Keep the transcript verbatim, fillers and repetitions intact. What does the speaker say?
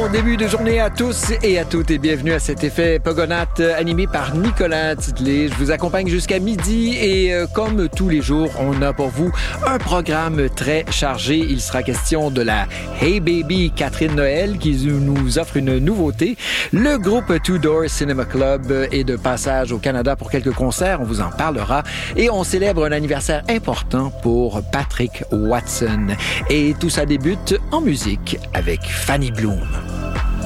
Bon début de journée à tous et à toutes et bienvenue à cet effet Pogonates animé par Nicolas Titley. Je vous accompagne jusqu'à midi et euh, comme tous les jours, on a pour vous un programme très chargé. Il sera question de la Hey Baby Catherine Noël qui nous offre une nouveauté. Le groupe Two Door Cinema Club est de passage au Canada pour quelques concerts. On vous en parlera. Et on célèbre un anniversaire important pour Patrick Watson. Et tout ça débute en musique avec Fanny Bloom.